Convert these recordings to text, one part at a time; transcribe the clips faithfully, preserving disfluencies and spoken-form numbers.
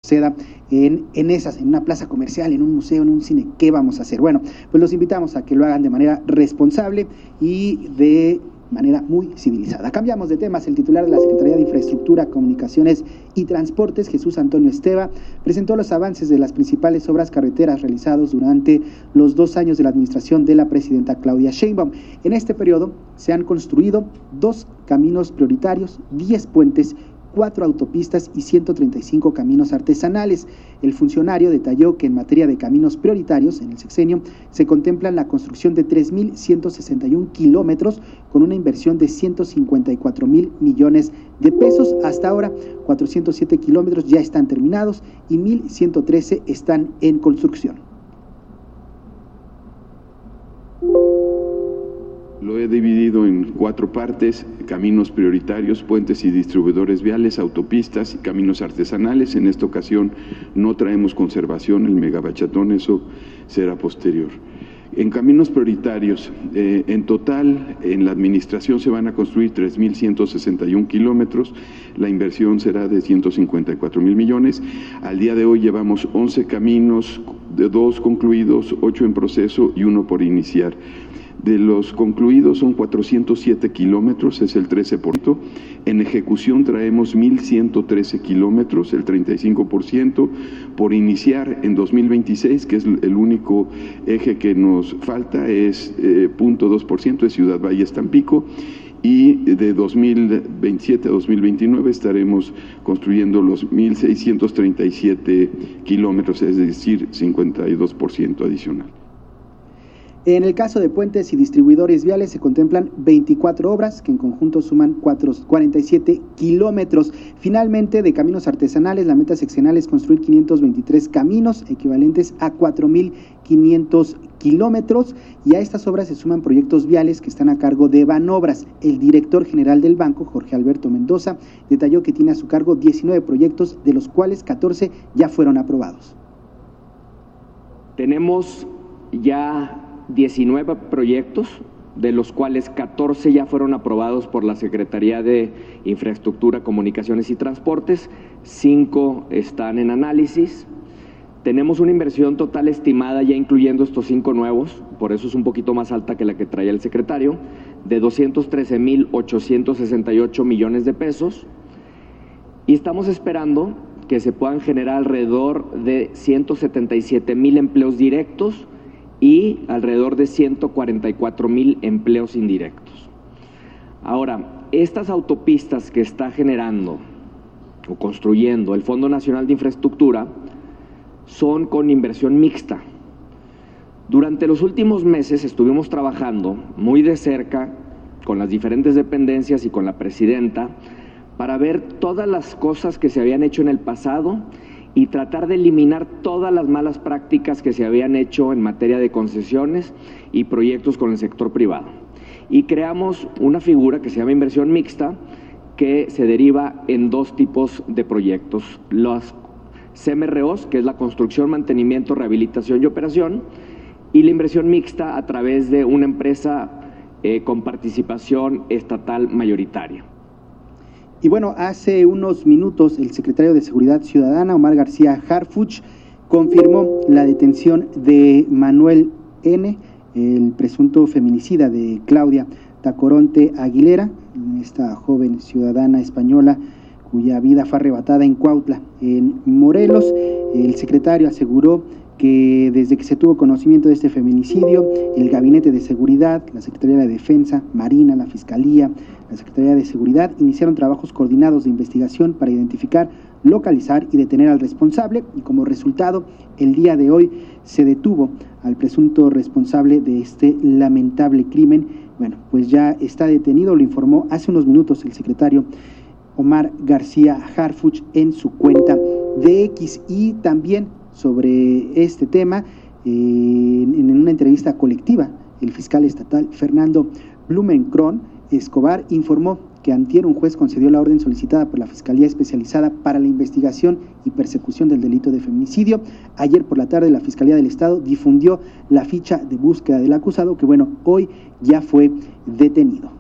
suceda en, en esas, en una plaza comercial, en un museo, en un cine. ¿Qué vamos a hacer? Bueno, pues los invitamos a que lo hagan de manera responsable y de manera muy civilizada. Cambiamos de temas. El titular de la Secretaría de Infraestructura, Comunicaciones y Transportes, Jesús Antonio Esteva, presentó los avances de las principales obras carreteras realizados durante los dos años de la administración de la presidenta Claudia Sheinbaum. En este periodo se han construido dos caminos prioritarios, diez puentes, cuatro autopistas y ciento treinta y cinco caminos artesanales. El funcionario detalló que en materia de caminos prioritarios en el sexenio se contempla la construcción de tres mil ciento sesenta y un kilómetros con una inversión de ciento cincuenta y cuatro mil millones de pesos. Hasta ahora, cuatrocientos siete kilómetros ya están terminados y mil ciento trece están en construcción. Lo he dividido en cuatro partes: caminos prioritarios, puentes y distribuidores viales, autopistas y caminos artesanales. En esta ocasión no traemos conservación, el megabachatón, eso será posterior. En caminos prioritarios, eh, en total, en la administración se van a construir tres mil ciento sesenta y un kilómetros, la inversión será de ciento cincuenta y cuatro mil millones. Al día de hoy llevamos once caminos, de dos concluidos, ocho en proceso y uno por iniciar. De los concluidos son cuatrocientos siete kilómetros, es el trece por ciento. En ejecución traemos mil ciento trece kilómetros, el treinta y cinco por ciento. Por iniciar en dos mil veintiséis, que es el único eje que nos falta, es eh, cero punto dos por ciento, es Ciudad Valles-Tampico. Y de dos mil veintisiete a dos mil veintinueve estaremos construyendo los mil seiscientos treinta y siete kilómetros, es decir, cincuenta y dos por ciento adicional. En el caso de puentes y distribuidores viales se contemplan veinticuatro obras que en conjunto suman cuarenta y siete kilómetros. Finalmente, de caminos artesanales, la meta sexenal es construir quinientos veintitrés caminos equivalentes a cuatro mil quinientos kilómetros, y a estas obras se suman proyectos viales que están a cargo de Banobras. El director general del banco, Jorge Alberto Mendoza, detalló que tiene a su cargo diecinueve proyectos, de los cuales catorce ya fueron aprobados. Tenemos ya diecinueve proyectos, de los cuales catorce ya fueron aprobados por la Secretaría de Infraestructura, Comunicaciones y Transportes, cinco están en análisis. Tenemos una inversión total estimada, ya incluyendo estos cinco nuevos, por eso es un poquito más alta que la que traía el secretario, de doscientos trece mil ochocientos sesenta y ocho millones de pesos, y estamos esperando que se puedan generar alrededor de ciento setenta y siete mil empleos directos y alrededor de ciento cuarenta y cuatro mil empleos indirectos. Ahora, estas autopistas que está generando o construyendo el Fondo Nacional de Infraestructura son con inversión mixta. Durante los últimos meses estuvimos trabajando muy de cerca con las diferentes dependencias y con la presidenta para ver todas las cosas que se habían hecho en el pasado y tratar de eliminar todas las malas prácticas que se habían hecho en materia de concesiones y proyectos con el sector privado. Y creamos una figura que se llama inversión mixta, que se deriva en dos tipos de proyectos: los C M R Os, que es la construcción, mantenimiento, rehabilitación y operación, y la inversión mixta a través de una empresa eh, con participación estatal mayoritaria. Y bueno, hace unos minutos el secretario de Seguridad Ciudadana, Omar García Harfuch, confirmó la detención de Manuel N., el presunto feminicida de Claudia Tacoronte Aguilera, esta joven ciudadana española cuya vida fue arrebatada en Cuautla, en Morelos. El secretario aseguró que desde que se tuvo conocimiento de este feminicidio, el Gabinete de Seguridad, la Secretaría de Defensa, Marina, la Fiscalía, la Secretaría de Seguridad iniciaron trabajos coordinados de investigación para identificar, localizar y detener al responsable, y como resultado, el día de hoy se detuvo al presunto responsable de este lamentable crimen. Bueno, pues ya está detenido, lo informó hace unos minutos el secretario Omar García Harfuch en su cuenta de X. Y también sobre este tema, eh, en una entrevista colectiva, el fiscal estatal Fernando Blumenkron Escobar informó que antier un juez concedió la orden solicitada por la Fiscalía Especializada para la Investigación y Persecución del Delito de Feminicidio. Ayer por la tarde la Fiscalía del Estado difundió la ficha de búsqueda del acusado, que bueno, hoy ya fue detenido.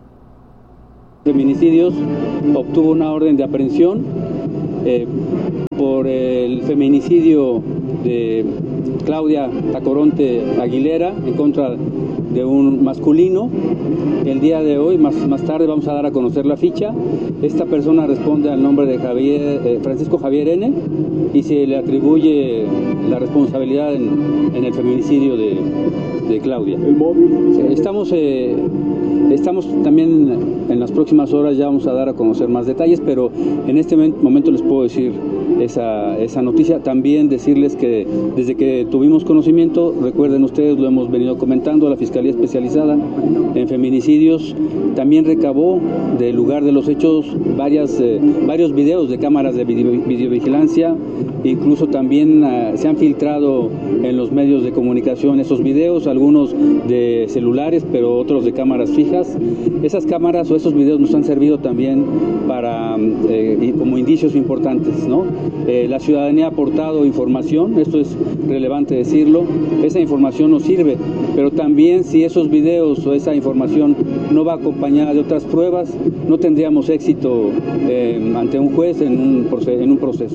Feminicidios obtuvo una orden de aprehensión eh, por el feminicidio de Claudia Tacoronte Aguilera en contra de un masculino. El día de hoy, más, más tarde, vamos a dar a conocer la ficha. Esta persona responde al nombre de Javier, eh, Francisco Javier N. y se le atribuye la responsabilidad en, en el feminicidio de, de Claudia. El móvil. Estamos, eh, estamos también en las próximas horas, ya vamos a dar a conocer más detalles, pero en este momento les puedo decir esa, esa noticia. También decirles que desde que tuvimos conocimiento, recuerden ustedes, lo hemos venido comentando, la Fiscalía Especializada en Feminicidios también recabó del lugar de los hechos varias, eh, varios videos de cámaras de video, videovigilancia. Incluso también uh, se han filtrado en los medios de comunicación esos videos, algunos de celulares, pero otros de cámaras fijas. Esas cámaras o esos videos nos han servido también para eh, como indicios importantes, ¿no? Eh, la ciudadanía ha aportado información, esto es relevante decirlo, esa información nos sirve, pero también si esos videos o esa información no va acompañada de otras pruebas, no tendríamos éxito eh, ante un juez en un, en un proceso.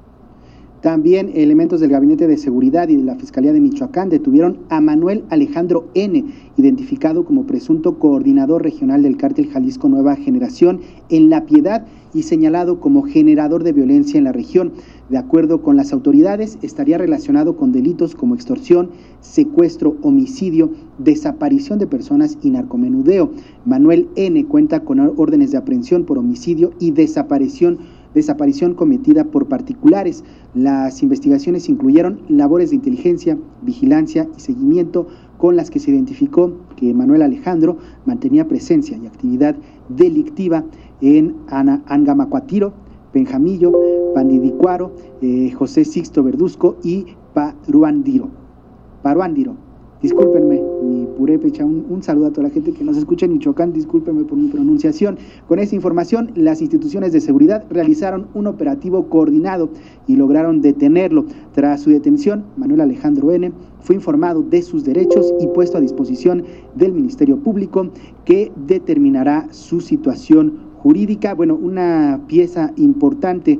También elementos del Gabinete de Seguridad y de la Fiscalía de Michoacán detuvieron a Manuel Alejandro N., identificado como presunto coordinador regional del Cártel Jalisco Nueva Generación en La Piedad y señalado como generador de violencia en la región. De acuerdo con las autoridades, estaría relacionado con delitos como extorsión, secuestro, homicidio, desaparición de personas y narcomenudeo. Manuel N. cuenta con órdenes de aprehensión por homicidio y desaparición desaparición cometida por particulares. Las investigaciones incluyeron labores de inteligencia, vigilancia y seguimiento con las que se identificó que Manuel Alejandro mantenía presencia y actividad delictiva en Ana, Angamacuatiro, Benjamillo, Pandidicuaro, eh, José Sixto Verduzco y Paruandiro. Paruandiro. Discúlpenme mi purépecha, un, un saludo a toda la gente que nos escucha en Michoacán, discúlpenme por mi pronunciación. Con esta información, las instituciones de seguridad realizaron un operativo coordinado y lograron detenerlo. Tras su detención, Manuel Alejandro N. fue informado de sus derechos y puesto a disposición del Ministerio Público, que determinará su situación jurídica. Bueno, una pieza importante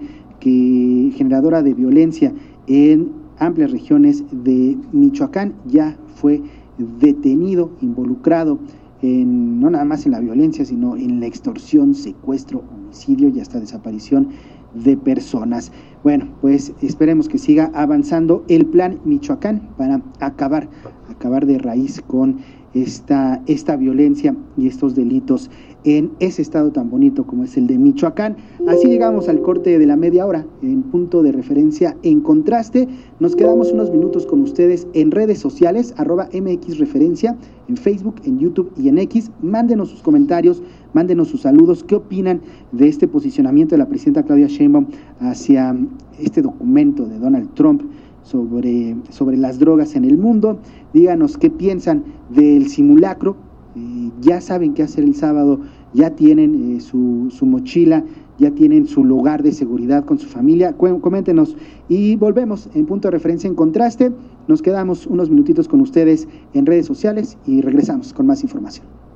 que generadora de violencia en amplias regiones de Michoacán, ya fue detenido, involucrado en, no nada más en la violencia, sino en la extorsión, secuestro, homicidio y hasta desaparición de personas. Bueno, pues esperemos que siga avanzando el plan Michoacán para acabar, acabar de raíz con esta, esta violencia y estos delitos en ese estado tan bonito como es el de Michoacán. Así llegamos al corte de la media hora en punto de referencia en contraste. Nos quedamos unos minutos con ustedes en redes sociales, arroba M X Referencia, en Facebook, en YouTube y en X. Mándenos sus comentarios, mándenos sus saludos. ¿Qué opinan de este posicionamiento de la presidenta Claudia Sheinbaum hacia este documento de Donald Trump sobre, sobre las drogas en el mundo? Díganos qué piensan del simulacro. Eh, ya saben qué hacer el sábado, ya tienen eh, su, su mochila, ya tienen su lugar de seguridad con su familia. Cu- coméntenos y volvemos en punto de referencia en contraste. Nos quedamos unos minutitos con ustedes en redes sociales y regresamos con más información.